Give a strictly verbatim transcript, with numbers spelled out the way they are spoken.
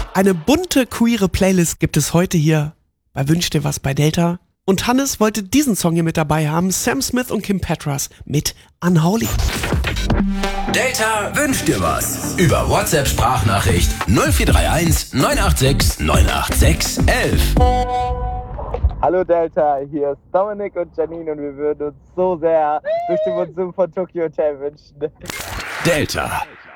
Eine bunte, queere Playlist gibt es heute hier bei Wünsch dir was bei Delta. Und Hannes wollte diesen Song hier mit dabei haben, Sam Smith und Kim Petras mit Unholy. Delta wünscht dir was. Über WhatsApp-Sprachnachricht null vier drei eins neun acht sechs neun acht sechs elf. Hallo Delta, hier ist Dominik und Janine und wir würden uns so sehr durch den Monsum von Tokyo Hotel wünschen. Delta.